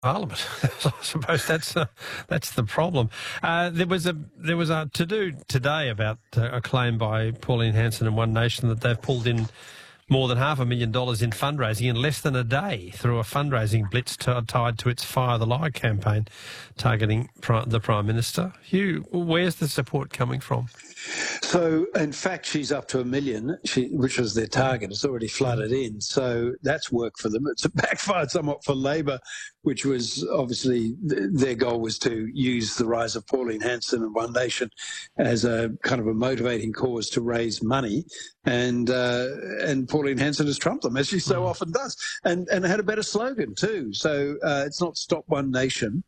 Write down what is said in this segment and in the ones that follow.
Parliament. I suppose that's the problem. There was a to-do today about a claim by Pauline Hanson and One Nation that they've pulled in more than $500,000 in fundraising in less than a day through a fundraising blitz tied to its Fire the Lie campaign targeting the Prime Minister. Hugh, where's the support coming from? So, in fact, she's up to $1 million, which was their target. It's already flooded in. So that's worked for them. It's backfired somewhat for Labor, which was obviously their goal was to use the rise of Pauline Hanson and One Nation as a kind of a motivating cause to raise money. And Pauline Hanson has trumped them, as she so often does, and had a better slogan too. So it's not Stop One Nation.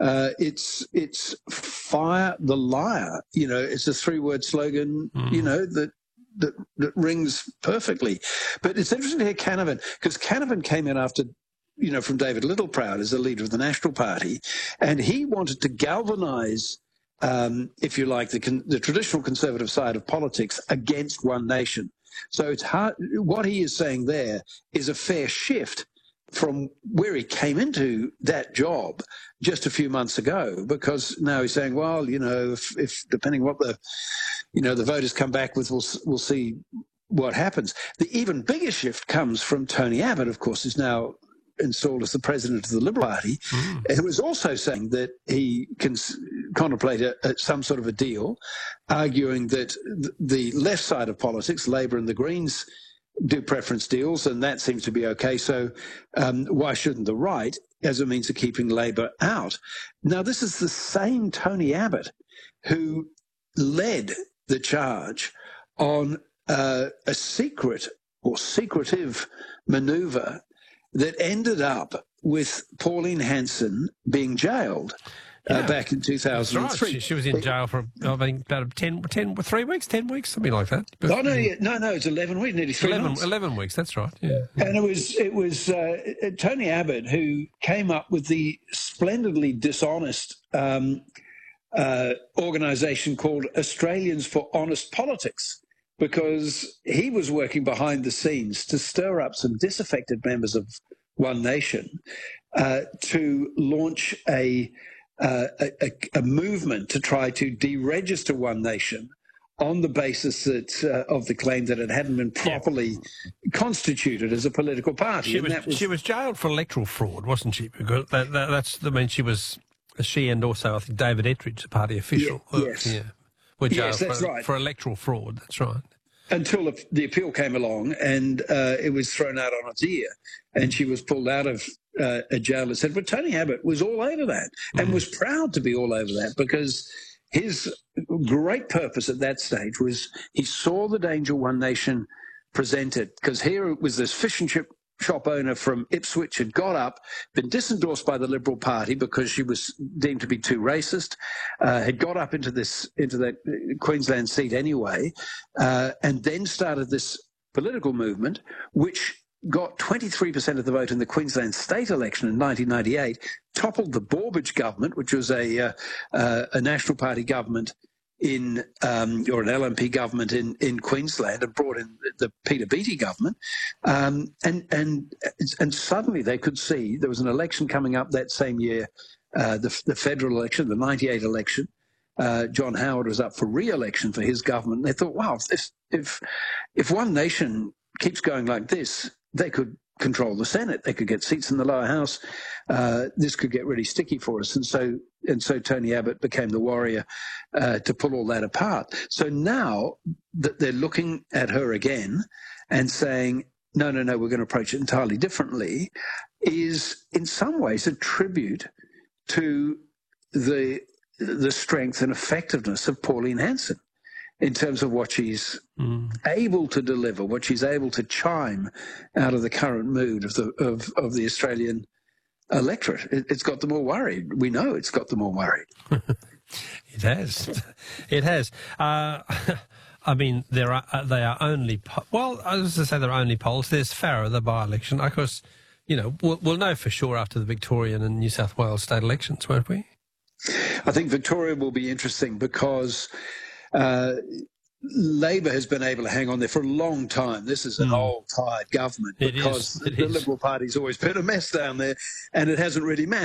It's Fire the Liar. You know, it's a 3-word slogan, you know, that rings perfectly. But it's interesting to hear Canavan, because Canavan came in after, you know, from David Littleproud as the leader of the National Party, and he wanted to galvanise, if you like, the traditional conservative side of politics against One Nation. So it's hard. What he is saying there is a fair shift from where he came into that job just a few months ago, because now he's saying, well, you know, if depending what the voters come back with, we'll see what happens. The even bigger shift comes from Tony Abbott, of course, is now installed as the president of the Liberal Party, who was also saying that he can contemplate some sort of a deal, arguing that the left side of politics, Labor and the Greens, do preference deals, and that seems to be okay. So why shouldn't the right, as a means of keeping Labor out? Now, this is the same Tony Abbott who led the charge on a secret or secretive manoeuvre that ended up with Pauline Hanson being jailed. Back in 2003. That's right. She was in jail for, I think, about 3 weeks, 10 weeks, something like that. But, no, it's 11 weeks, nearly 3 months. 11 weeks, that's right, yeah. And it was Tony Abbott who came up with the splendidly dishonest organisation called Australians for Honest Politics, because he was working behind the scenes to stir up some disaffected members of One Nation to launch a movement to try to deregister One Nation on the basis that of the claim that it hadn't been properly constituted as a political party. She was jailed for electoral fraud, wasn't she? Because she and also I think David Ettridge, the party official, were jailed for electoral fraud. That's right. Until the appeal came along and it was thrown out on its ear, and she was pulled out of a jail and said, but Tony Abbott was all over that and was proud to be all over that, because his great purpose at that stage was he saw the danger One Nation presented, because here it was this fish and chip shop owner from Ipswich had got up, been disendorsed by the Liberal Party because she was deemed to be too racist, had got up into that Queensland seat anyway, and then started this political movement, which got 23% of the vote in the Queensland state election in 1998, toppled the Borbidge government, which was a National Party government or an LNP government in Queensland, and brought in the Peter Beattie government, and suddenly they could see there was an election coming up that same year, the federal election, the 98 election. John Howard was up for re-election for his government. They thought, wow, if One Nation keeps going like this, they could control the Senate. They could get seats in the lower house. This could get really sticky for us. And so Tony Abbott became the warrior to pull all that apart. So now that they're looking at her again and saying, no, we're going to approach it entirely differently, is in some ways a tribute to the strength and effectiveness of Pauline Hanson in terms of what she's able to deliver, what she's able to chime out of the current mood of the Australian electorate. It's got them all worried. We know it's got them all worried. It has. It has. I mean, they are only. Well, I was to say there are only polls. There's Farrer, the by-election. Of course, you know, we'll know for sure after the Victorian and New South Wales state elections, won't we? I think Victoria will be interesting because Labor has been able to hang on there for a long time. This is an old, tired government because the Liberal Party's always been a mess down there, and it hasn't really mattered.